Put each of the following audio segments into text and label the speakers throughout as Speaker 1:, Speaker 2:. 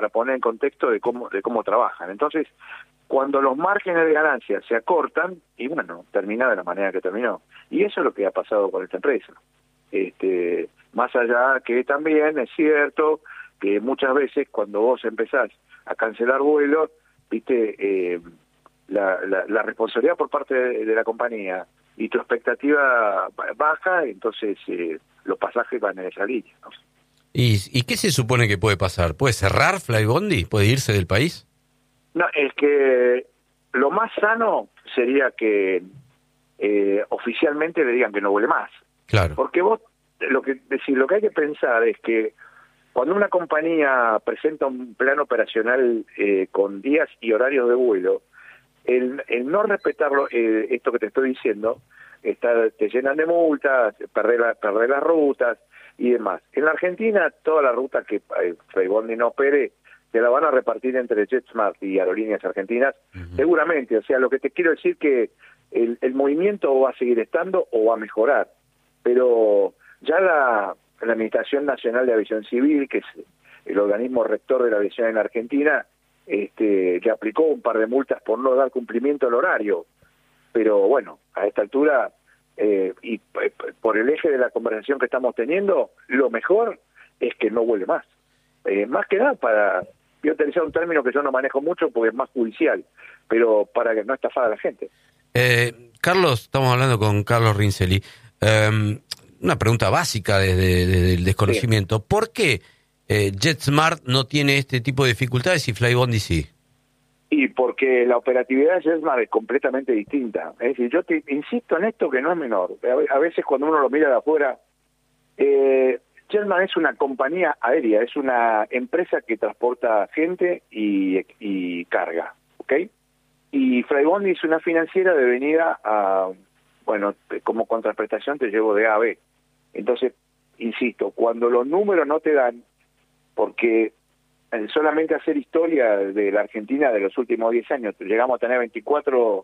Speaker 1: para poner en contexto de cómo trabajan. Entonces, cuando los márgenes de ganancia se acortan, y bueno, termina de la manera que terminó. Y eso es lo que ha pasado con esta empresa. Más allá que también es cierto que muchas veces cuando vos empezás a cancelar vuelos, viste, la responsabilidad por parte de la compañía y tu expectativa baja, entonces los pasajes van en esa línea, ¿no?
Speaker 2: ¿Y qué se supone que puede pasar? ¿Puede cerrar Flybondi? ¿Puede irse del país?
Speaker 1: No, es que lo más sano sería que oficialmente le digan que no vuele más.
Speaker 2: Claro.
Speaker 1: Porque vos, lo que hay que pensar es que cuando una compañía presenta un plan operacional con días y horarios de vuelo, el no respetarlo, esto que te estoy diciendo, te llenan de multas, perder las rutas y demás. En la Argentina, toda la ruta que Flybondi no opere, te la van a repartir entre JetSmart y Aerolíneas Argentinas, seguramente. O sea, lo que te quiero decir que el movimiento va a seguir estando o va a mejorar. Pero ya la Administración Nacional de Aviación Civil, que es el organismo rector de la aviación en Argentina, le aplicó un par de multas por no dar cumplimiento al horario. Pero bueno, a esta altura, y por el eje de la conversación que estamos teniendo, lo mejor es que no vuele más. Más que nada para, voy a utilizar un término que yo no manejo mucho porque es más judicial, pero para que no estafar a la gente.
Speaker 2: Carlos, estamos hablando con Carlos Rincelli. Una pregunta básica desde el desconocimiento. Sí. ¿Por qué JetSmart no tiene este tipo de dificultades y Flybondi sí?
Speaker 1: Y porque la operatividad de JetSmart es completamente distinta. Es decir, yo te insisto en esto que no es menor. A veces cuando uno lo mira de afuera, JetSmart es una compañía aérea, es una empresa que transporta gente y carga, ¿ok? Y Flybondi es una financiera devenida a, bueno, como contraprestación te llevo de A a B. Entonces, insisto, cuando los números no te dan, porque solamente hacer historia de la Argentina de los últimos 10 años, llegamos a tener 24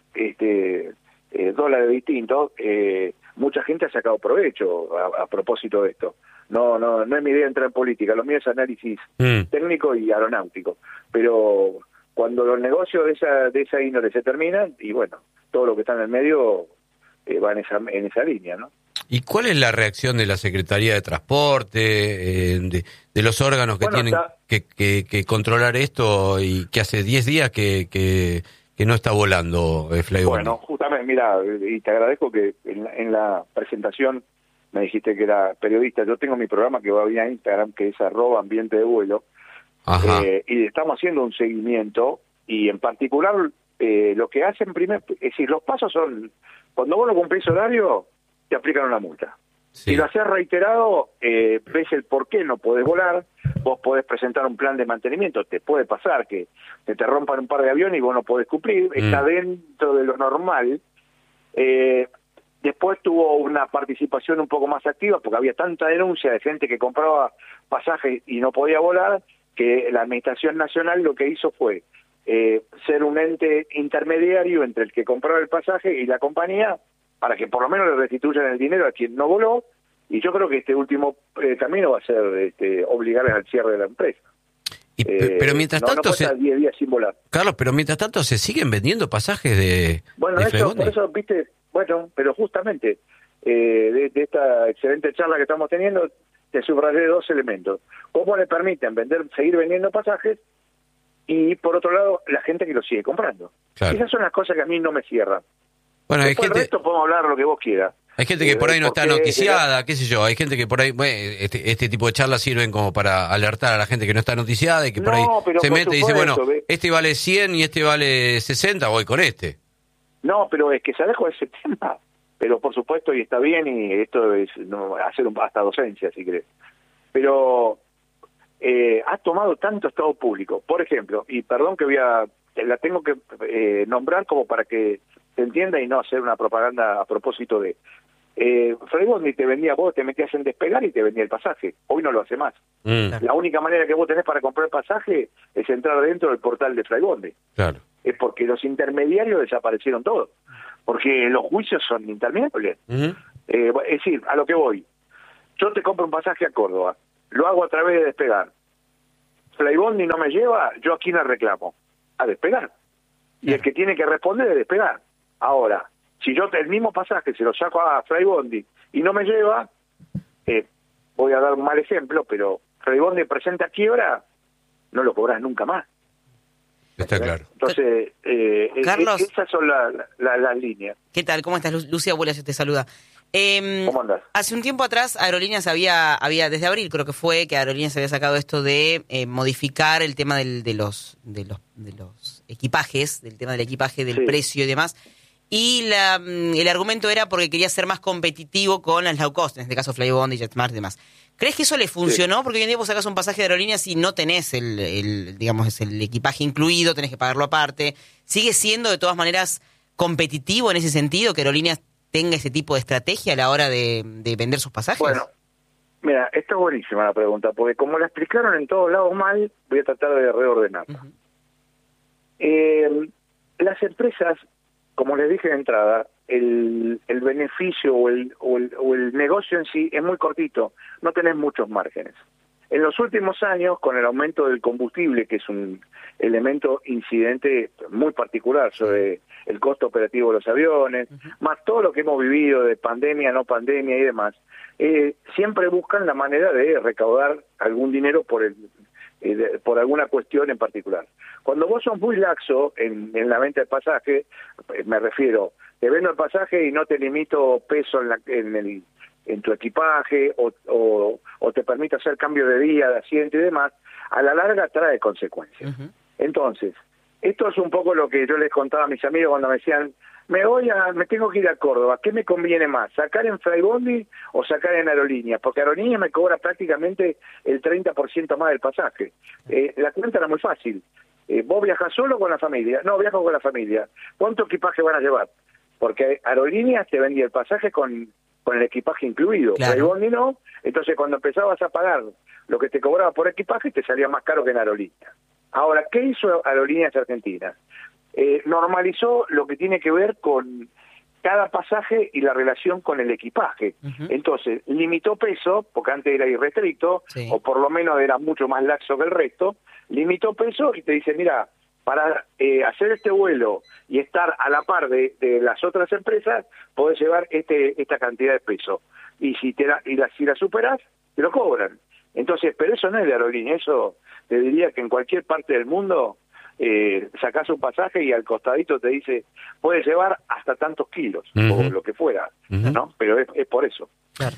Speaker 1: dólares distintos, mucha gente ha sacado provecho a propósito de esto. No es mi idea entrar en política, lo mío es análisis técnico y aeronáutico, pero cuando los negocios de esa índole se terminan, y bueno, todo lo que está en el medio va en esa línea, ¿no?
Speaker 2: ¿Y cuál es la reacción de la Secretaría de Transporte, de los órganos que tienen que controlar esto y que hace 10 días que no está volando Flybondi?
Speaker 1: Bueno, justamente, mira, y te agradezco que en la presentación me dijiste que era periodista. Yo tengo mi programa que va vía Instagram, que es @ambiente de vuelo, y estamos haciendo un seguimiento, y en particular lo que hacen primero, es decir, los pasos son, cuando vos no cumplís horario, te aplican una multa. Sí. Si lo haces reiterado, ves el por qué no podés volar, vos podés presentar un plan de mantenimiento, te puede pasar que te rompan un par de aviones y vos no podés cumplir, está dentro de lo normal. Después tuvo una participación un poco más activa, porque había tanta denuncia de gente que compraba pasajes y no podía volar, que la Administración Nacional lo que hizo fue ser un ente intermediario entre el que compraba el pasaje y la compañía, para que por lo menos le restituyan el dinero a quien no voló, y yo creo que este último camino va a ser obligarles al cierre de la empresa.
Speaker 2: Pero mientras tanto...
Speaker 1: No 10 días sin volar.
Speaker 2: Carlos, pero mientras tanto se siguen vendiendo pasajes de
Speaker 1: Bueno,
Speaker 2: Flybondi.
Speaker 1: Por eso, viste, bueno, pero justamente de esta excelente charla que estamos teniendo, te subrayé 2 elementos. ¿Cómo le permiten seguir vendiendo pasajes? Y por otro lado, la gente que lo sigue comprando. Claro. Esas son las cosas que a mí no me cierran.
Speaker 2: Bueno,
Speaker 1: después del resto podemos hablar lo que vos quieras.
Speaker 2: Hay gente que por ahí no está noticiada, qué sé yo, hay gente que por ahí, bueno, este tipo de charlas sirven como para alertar a la gente que no está noticiada y que por ahí se mete y dice, bueno, este vale 100 y este vale 60, voy con este.
Speaker 1: No, pero es que se aleja de ese tema, pero por supuesto, y está bien, y esto es hacer hasta docencia, si querés. Pero ha tomado tanto estado público, por ejemplo, y perdón que la tengo que nombrar como para que se entienda y no hacer una propaganda a propósito de... Flybondi te vendía, vos te metías en Despegar y te vendía el pasaje. Hoy no lo hace más. La única manera que vos tenés para comprar el pasaje es entrar dentro del portal de Flybondi.
Speaker 2: Claro.
Speaker 1: Es porque los intermediarios desaparecieron todos. Porque los juicios son interminables. Es decir, a lo que voy. Yo te compro un pasaje a Córdoba. Lo hago a través de Despegar. Flybondi no me lleva, ¿yo a quién le reclamo? A Despegar. Y el que tiene que responder es Despegar. Ahora, si yo el mismo pasaje se lo saco a Flybondi y no me lleva, voy a dar un mal ejemplo, pero Flybondi presenta quiebra, no lo cobras nunca más.
Speaker 2: Está claro.
Speaker 1: Entonces,
Speaker 3: Carlos,
Speaker 1: esas son las líneas.
Speaker 3: ¿qué tal? ¿Cómo estás? Lucía Abuela te saluda.
Speaker 1: ¿Cómo andás?
Speaker 3: Hace un tiempo atrás Aerolíneas había desde abril creo que fue, que Aerolíneas había sacado esto de modificar el tema de los equipajes, del tema del equipaje, del precio y demás. Y el argumento era porque quería ser más competitivo con las low cost, en este caso Flybondi, JetSmart y demás. ¿Crees que eso le funcionó? Porque hoy en día vos sacas un pasaje de aerolíneas y no tenés el equipaje incluido, tenés que pagarlo aparte. ¿Sigue siendo de todas maneras competitivo en ese sentido que Aerolíneas tenga ese tipo de estrategia a la hora de vender sus pasajes?
Speaker 1: Bueno, mira, esta es buenísima la pregunta, porque como la explicaron en todos lados mal, voy a tratar de reordenarla. Las empresas, como les dije de entrada, el beneficio o el negocio en sí es muy cortito, no tenés muchos márgenes. En los últimos años, con el aumento del combustible, que es un elemento incidente muy particular sobre el costo operativo de los aviones, más todo lo que hemos vivido de pandemia, no pandemia y demás, siempre buscan la manera de recaudar algún dinero por alguna cuestión en particular. Cuando vos sos muy laxo en la venta de pasaje, me refiero, te vendo el pasaje y no te limito peso en tu equipaje o te permite hacer cambio de día, de asiento y demás, a la larga trae consecuencias. Entonces, esto es un poco lo que yo les contaba a mis amigos cuando me decían, me tengo que ir a Córdoba, ¿qué me conviene más? ¿Sacar en Flybondi o sacar en Aerolíneas? Porque Aerolíneas me cobra prácticamente el 30% más del pasaje. La cuenta era muy fácil. ¿Vos viajás solo o con la familia? No, viajo con la familia. ¿Cuánto equipaje van a llevar? Porque Aerolíneas te vendía el pasaje con el equipaje incluido.
Speaker 3: Claro.
Speaker 1: Flybondi no. Entonces cuando empezabas a pagar lo que te cobraba por equipaje, te salía más caro que en Aerolíneas. Ahora, ¿qué hizo Aerolíneas Argentinas? Normalizó lo que tiene que ver con cada pasaje y la relación con el equipaje. Entonces, limitó peso, porque antes era irrestricto, o por lo menos era mucho más laxo que el resto, limitó peso y te dice, mira, para hacer este vuelo y estar a la par de las otras empresas, podés llevar esta cantidad de peso. Y si la superás, te lo cobran. Entonces, pero eso no es de aerolínea, eso te diría que en cualquier parte del mundo sacás un pasaje y al costadito te dice, puedes llevar hasta tantos kilos, o lo que fuera, ¿no? Pero es por eso.
Speaker 3: Claro.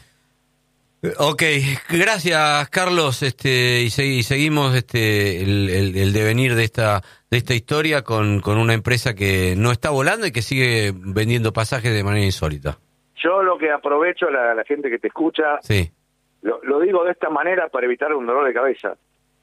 Speaker 2: Ok, gracias Carlos, y seguimos el devenir de esta historia con una empresa que no está volando y que sigue vendiendo pasajes de manera insólita.
Speaker 1: Yo lo que aprovecho, la gente que te escucha, lo digo de esta manera para evitar un dolor de cabeza.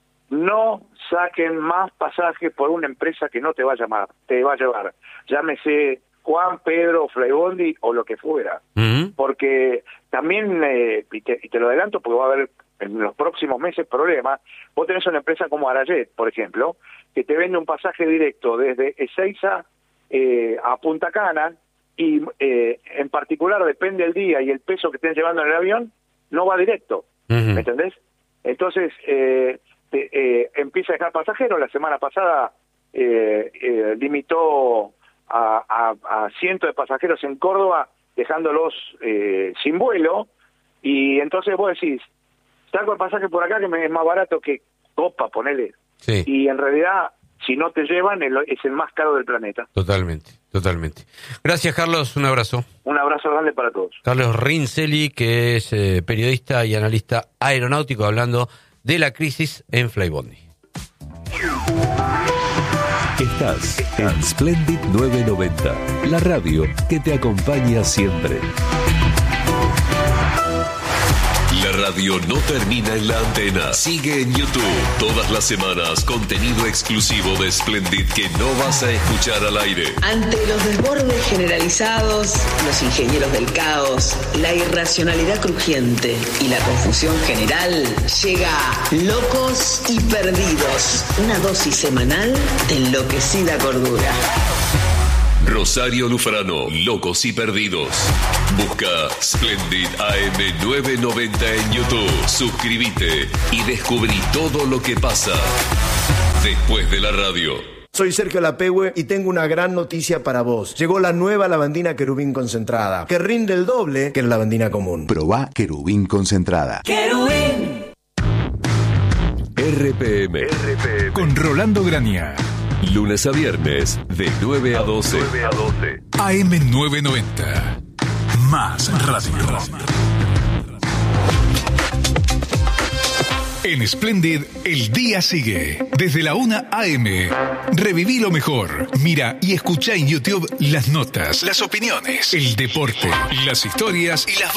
Speaker 1: No saquen más pasajes por una empresa que no te va a llevar. Llámese Juan, Pedro, Flybondi o lo que fuera. Porque también, y te lo adelanto porque va a haber en los próximos meses problemas, vos tenés una empresa como Arayet, por ejemplo, que te vende un pasaje directo desde Ezeiza a Punta Cana y en particular depende del día y el peso que estén llevando en el avión, no va directo. ¿Me entendés? Entonces, empieza a dejar pasajeros. La semana pasada limitó a cientos de pasajeros en Córdoba, dejándolos sin vuelo, y entonces vos decís, saco el pasaje por acá que me es más barato que Copa, ponele. Y en realidad, si no te llevan, es el más caro del planeta.
Speaker 2: Totalmente. Gracias, Carlos, un abrazo.
Speaker 1: Un abrazo grande para todos.
Speaker 2: Carlos Rincelli, que es periodista y analista aeronáutico, hablando de la crisis en Flybondi.
Speaker 4: Estás en Splendid 990, la radio que te acompaña siempre. La radio no termina en la antena. Sigue en YouTube. Todas las semanas, contenido exclusivo de Splendid que no vas a escuchar al aire.
Speaker 5: Ante los desbordes generalizados, los ingenieros del caos, la irracionalidad crujiente y la confusión general, llega Locos y Perdidos, una dosis semanal de enloquecida cordura.
Speaker 4: Rosario Lufrano, Locos y Perdidos. Busca Splendid AM 990 en YouTube. Suscríbete y descubrí todo lo que pasa después de la radio.
Speaker 6: Soy Sergio Lapehue y tengo una gran noticia para vos. Llegó la nueva lavandina Querubín concentrada, que rinde el doble que la lavandina común.
Speaker 7: Probá Querubín concentrada.
Speaker 5: ¡Querubín!
Speaker 4: RPM.
Speaker 8: Con Rolando Grania.
Speaker 4: Lunes a viernes, de 9 a 12.
Speaker 8: AM 990. Más radio. En Splendid, el día sigue. Desde la 1 AM. Reviví lo mejor. Mira y escucha en YouTube las notas, las opiniones, el deporte, las historias y las